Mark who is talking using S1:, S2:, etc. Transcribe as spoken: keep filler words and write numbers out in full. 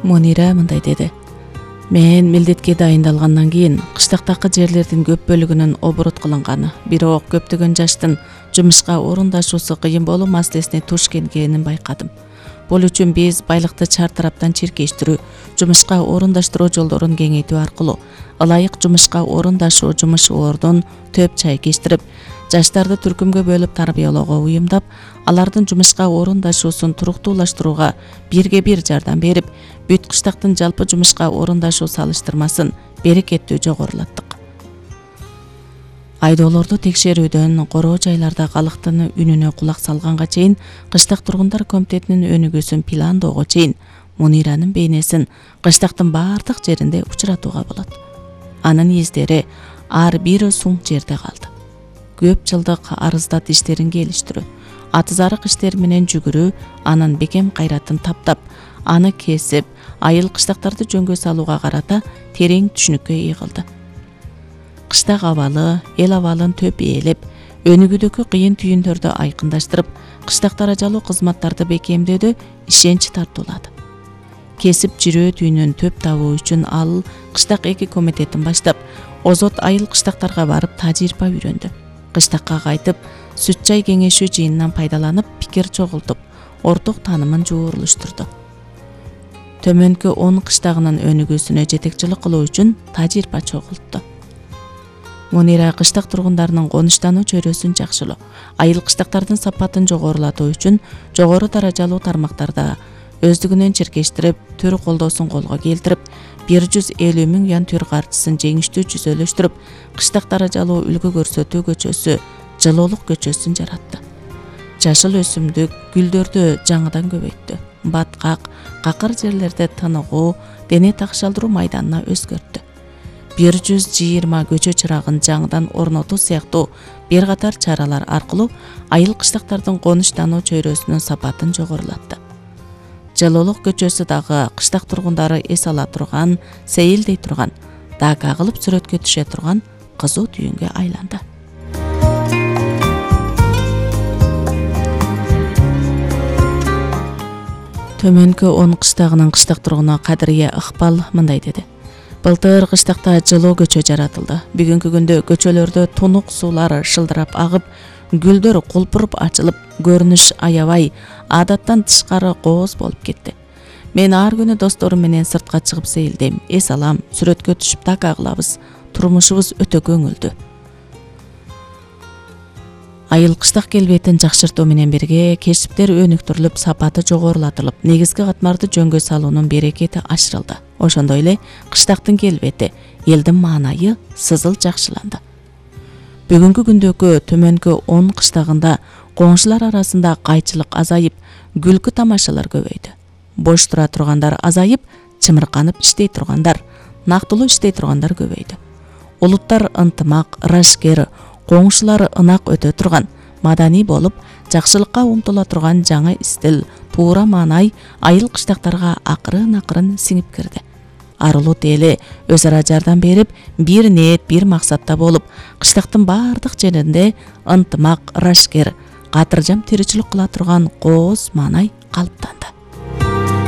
S1: Мунира мындай деди. Мен милдетке дайындалгандан кийин кыштактагы жерлердин көп бөлүгүнүн оборот кылынганы, бирок көптөгөн жаштын жумушка орундашуусу кыйын болуу маселесине туш келгенин байкадым. Бул үчүн биз байлыкты чартараптан чиркештирүү, жумушка орундаштыруу жолдорун кеңейтүү аркылуу ылайык жумушка орундашуу жумуш ордун төп чайкештирип, жаштарды түркүмгө бөлүп тарбиялоого уюмдап, алардын жумушка орундашуусун туруктуулаштырууга бирге бир жардам берип, бүт кыштактын жалпы жумушка орундашуу салыштырмасын берекеттүү жогорулаттык. Айдоолорду текшерүүдөн короо жайларда калктын үнүнө кулак салганга чейин, кыштак тургундар комитетинин өнүгүүсүн пландоого чейин Муниранын бейнесин кыштактын баардык жеринде учуратууга болот. Анын издери ар бир суң жерде калды. Көп жылдык арыздат иштерин келиштирүү, атызарык иштер менен жүгүрүү анын бекем кайратын таптап, аны кесип, айыл кыштактарды жөнгө салууга карата терең түшүнүккө ээ кылды. Кыштак абалы, эл абалын төп ээлеп, өнүгүүдөгү кыйын түйүндөрдү айкындаштырып, кыштак даражалуу кызматтарды бекемдөөдө ишенч тартуулады. Кесип жүрүү түйүнүн төп табуу үчүн ал кыштак эки комитетин баштап, озот айыл кыштактарга барып тажрыйба үйрөндү. Кыштакка кайтып, сүт чай кеңешүү жыйынынан пайдаланып, пикир чогултуп, орток таанымын жуурулуштурду. Төмөнкү он кыштагынын өнүгүүсүнө жетекчилик кылуу үчүн тажрыйба чогултту. Мунира кыштак тургундарынын конуштануу чөйрөсүн жакшылоо, айыл кыштактардын сапатын жогорулатуу үчүн жогору даражалуу тармактарда өздүгүнөн чиркештирип, төр колдоосун колго келтирип, бир жүз элүү миң ян төр каржысын жеңиштүү жүзөлөштүрүп, кыштак даражалуу үлгү көрсөтүү көчөсү, жылуулук көчөсүн жаратты. Жашыл өсүмдүк, гүлдөрдү жаңыдан көбөйттү. Баткак, какыр жерлерде тыныгуу, дене такшалдыруу майданына өзгөрттү. бир жүз жыйырма көчө чырагын жаңыдан орнотуу сыяктуу бир катар чаралар аркылуу айыл кыштактардын конуштануу чөйрөсүнүн сапатын жогорулатты. Жылуулук көчөсү дагы кыштак тургундары эс ала турган, сейилдей турган, дагы кагылып сүрөткө түшө турган кызуу түйүнгө айланды. Төмөнкү он кыштагынын кыштак тургуну Кадырия Ыкбал мындай деди. Былтыр кыштакта жылуу көчө жаратылды. Бүгүнкү күндө көчөлөрдө тунук суулар шылдырап агып, гүлдөр кулпуруп ачылып, көрүнүш аябай, адаттан тышкары кооз болуп кетти. Мен ар күнү досторум менен сыртка чыгып сейилдейм, эс алам, сүрөткө түшүп так агылабыз. Турмушубуз өтө көңүлдүү. Айыл кыштак келбетин жакшыртуу менен бирге кесиптер өнүктүрүлүп, сапаты жогорулатылып, негизги катмарды жөнгө салуунун берекети ашырылды. Ошондой эле кыштактын келбети, элдин маанайы сызыл жакшыланды. Бүгүнкү күндөгү төмөнкү он кыштагында коңшулар арасында кайчылык азайып, күлкү тамашалар көбөйдү. Бош тура тургандар азайып, чымырканып иштей тургандар, нактылуу иштей тургандар көбөйдү. Улуттар ынтымак, ырашкер, коңшулары ынак өтө турган, маданий болуп, жакшылыкка умтула турган жаңы стил, туура маанай айыл кыштактарга акырын-акырын сиңип кирди. Арылут эли өз ара жардам берип, бир ниет, бир максатта болуп, кыштактын баардык жеринде ынтымак, ырашкер, катыржам тиричилик кыла турган кооз маанай калыптанды.